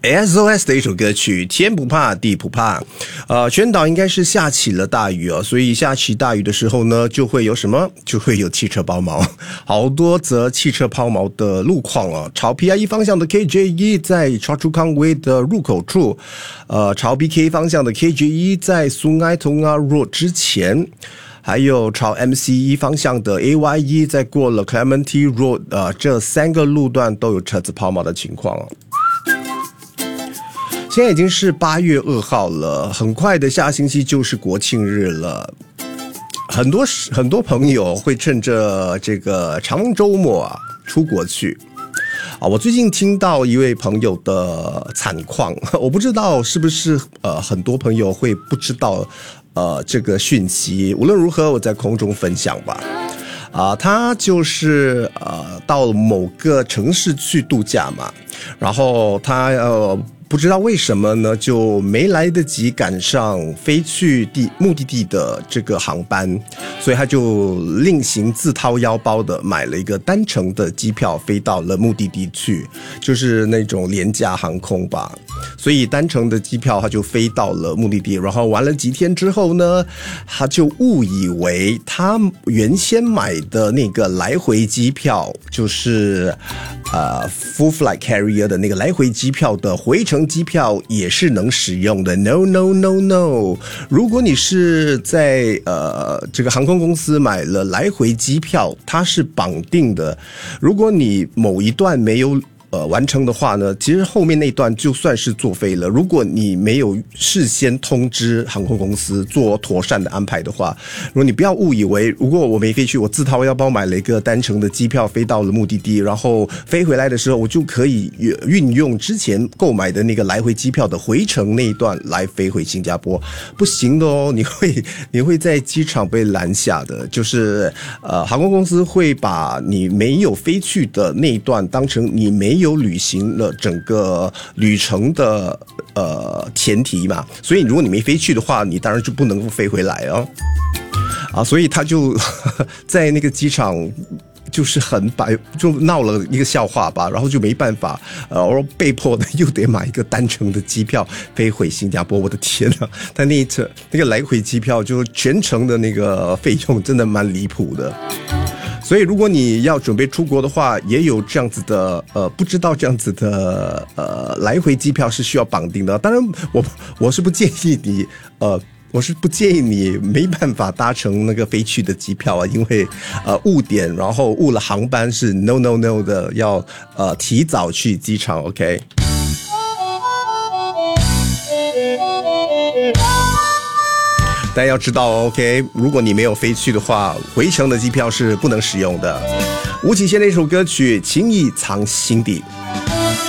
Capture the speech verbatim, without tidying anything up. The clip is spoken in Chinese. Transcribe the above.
S O S 的一首歌曲，天不怕地不怕。呃，全岛应该是下起了大雨啊，所以下起大雨的时候呢，就会有什么？就会有汽车抛锚，好多则汽车抛锚的路况啊。朝 P I E 方向的 K J 一在超出康威的入口处，呃，朝 B K 方向的 K J 一在苏埃同阿若之前。还有朝 M C 一 方向的 A Y 一在过了 Clementi Road， 呃，这三个路段都有车子抛锚的情况啊。现在已经是八月二号了，很快的下星期就是国庆日了。很多很多朋友会趁着这个长周末啊出国去。啊，我最近听到一位朋友的惨况，我不知道是不是呃很多朋友会不知道呃这个讯息。无论如何，我在空中分享吧。啊，他就是呃到某个城市去度假嘛，然后他呃。不知道为什么呢，就没来得及赶上飞去地目的地的这个航班，所以他就另行自掏腰包的买了一个单程的机票飞到了目的地去，就是那种廉价航空吧。所以单程的机票他就飞到了目的地，然后玩了几天之后呢，他就误以为他原先买的那个来回机票就是呃 full flight carrier 的那个来回机票的回程机票也是能使用的。 No no no no， 如果你是在呃这个航空公司买了来回机票，它是绑定的，如果你某一段没有呃，完成的话呢，其实后面那段就算是作废了。如果你没有事先通知航空公司做妥善的安排的话，如果你不要误以为，如果我没飞去，我自掏腰包买了一个单程的机票飞到了目的地，然后飞回来的时候，我就可以运用之前购买的那个来回机票的回程那一段来飞回新加坡，不行的哦，你会你会在机场被拦下的。就是呃，航空公司会把你没有飞去的那一段当成你没有有履行了整个旅程的呃前提嘛，所以如果你没飞去的话，你当然就不能够飞回来哦。啊，所以他就呵呵在那个机场就是很白，就闹了一个笑话吧，然后就没办法，呃，我被迫的又得买一个单程的机票飞回新加坡。我的天啊，他那一次那个来回机票就全程的那个费用真的蛮离谱的。所以如果你要准备出国的话，也有这样子的呃，不知道这样子的呃来回机票是需要绑定的。当然我我是不建议你呃我是不建议你没办法搭乘那个飞去的机票啊，因为呃误点然后误了航班是 no no no 的，要呃提早去机场 OK。但要知道 OK， 如果你没有飞去的话，回程的机票是不能使用的。吴启贤的一首歌曲《情意藏心底》。